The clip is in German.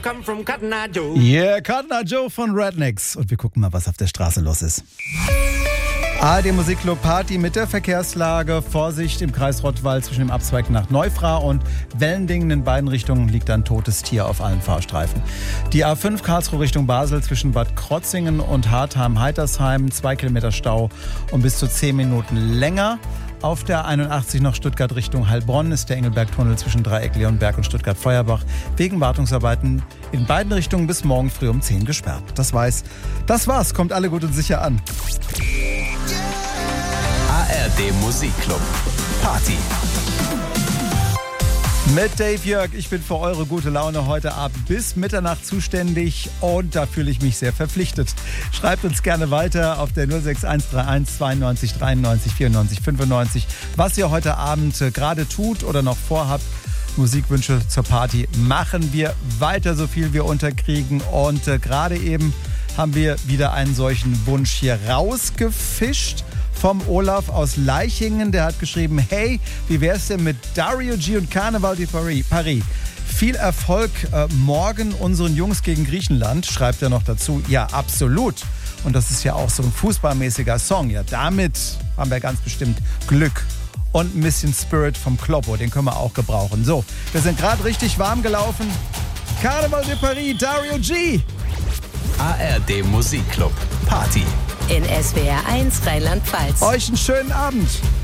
Come from Cotton Eye Joe. Yeah, Cotton Eye Joe von Rednecks. Und wir gucken mal, was auf der Straße los ist. ARD Musikclub Party mit der Verkehrslage. Vorsicht im Kreis Rottweil zwischen dem Abzweig nach Neufra und Wellendingen. In beiden Richtungen liegt ein totes Tier auf allen Fahrstreifen. Die A5 Karlsruhe Richtung Basel zwischen Bad Krotzingen und Hartheim-Heitersheim. 2 Kilometer Stau und bis zu 10 Minuten länger. Auf der 81 nach Stuttgart Richtung Heilbronn ist der Engelberg-Tunnel zwischen Dreieck Leonberg und Stuttgart-Feuerbach wegen Wartungsarbeiten in beiden Richtungen bis morgen früh um 10 gesperrt. Das war's. Kommt alle gut und sicher an. ARD Musikclub Party. Mit Dave Jörg, ich bin für eure gute Laune heute Abend bis Mitternacht zuständig und da fühle ich mich sehr verpflichtet. Schreibt uns gerne weiter auf der 06131 92 93 94 95, was ihr heute Abend gerade tut oder noch vorhabt. Musikwünsche zur Party machen wir weiter, so viel wir unterkriegen. Und gerade eben haben wir wieder einen solchen Wunsch hier rausgefischt. Vom Olaf aus Leichingen, der hat geschrieben, hey, wie wär's denn mit Dario G und Carnaval de Paris? Viel Erfolg morgen unseren Jungs gegen Griechenland, schreibt er noch dazu. Ja, absolut. Und das ist ja auch so ein fußballmäßiger Song. Ja, damit haben wir ganz bestimmt Glück. Und ein bisschen Spirit vom Kloppo, den können wir auch gebrauchen. So, wir sind gerade richtig warm gelaufen. Carnaval de Paris, Dario G. ARD Musikclub Party. In SWR 1 Rheinland-Pfalz. Euch einen schönen Abend.